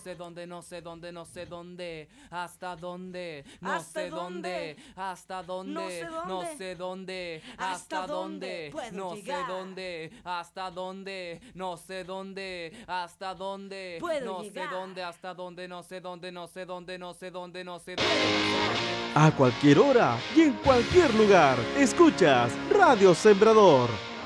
sé dónde, no sé dónde, no sé dónde, hasta dónde, no ¿Hasta sé dónde, dónde? hasta dónde, No sé no dónde. sé dónde, ¿Hasta hasta dónde dónde, puedo no sé llegar? dónde, hasta dónde, no sé dónde, hasta dónde, Puedo no sé llegar. dónde, hasta dónde, no sé dónde, no sé dónde, no sé dónde, no sé Puedo dónde. llegar. A cualquier hora y en cualquier lugar, escuchas Radio Sembrador.